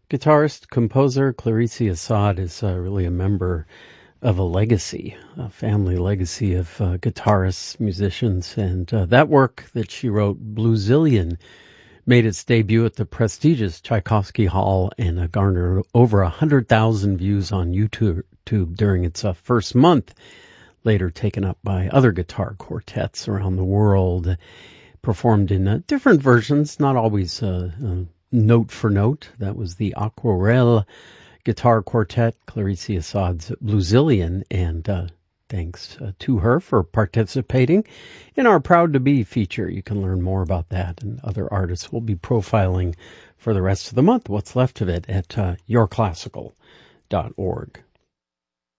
Guitarist, composer Clarice Assad is really a member of a legacy, a family legacy of guitarists, musicians, and that work that she wrote, Bluesilian, made its debut at the prestigious Tchaikovsky Hall and garnered over 100,000 views on YouTube during its first month, later taken up by other guitar quartets around the world, performed in different versions, not always note for note. That was the Aquarelle Guitar Quartet, Clarice Assad's Bluesilian, and thanks to her for participating in our Proud to Be feature. You can learn more about that and other artists we'll be profiling for the rest of the month, what's left of it, at yourclassical.org.